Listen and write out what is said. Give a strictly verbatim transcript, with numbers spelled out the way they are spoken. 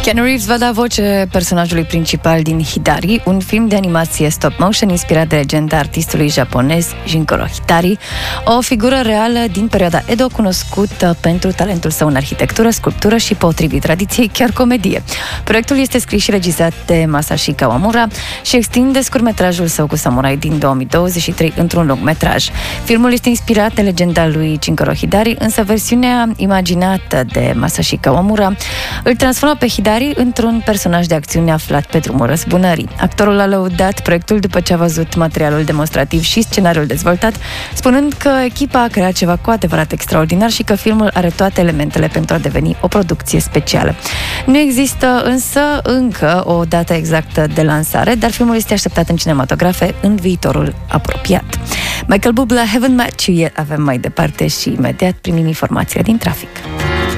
Keanu Reeves va da voce personajului principal din Hidari, un film de animație stop-motion inspirat de legenda artistului japonez Junichiro Hitari, o figură reală din perioada Edo, cunoscută pentru talentul său în arhitectură, sculptură și, potrivit tradiției, chiar comedie. Proiectul este scris și regizat de Masashi Kawamura și extinde scurtmetrajul său cu samurai din două mii douăzeci și trei într-un lungmetraj. Filmul este inspirat de legenda lui Junichiro Hitari, însă versiunea imaginată de Masashi Kawamura îl transformă pe Hidari într-un personaj de acțiune aflat pe drumul răzbunării. Actorul a lăudat proiectul după ce a văzut materialul demonstrativ și scenariul dezvoltat, spunând că echipa a creat ceva cu adevărat extraordinar și că filmul are toate elementele pentru a deveni o producție specială. Nu există însă încă o dată exactă de lansare, dar filmul este așteptat în cinematografe în viitorul apropiat. Michael Bublé, Haven't Met You Yet, avem mai departe și imediat primim informațiile din trafic.